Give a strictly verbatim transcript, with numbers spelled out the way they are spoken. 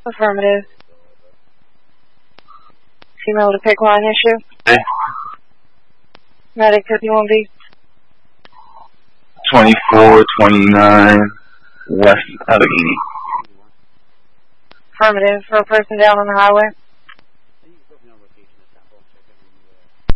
Affirmative. Female to pick line issue. Hey. Medic fifty-one B. twenty-four twenty-nine West Allegheny. Affirmative. For a person down on the highway.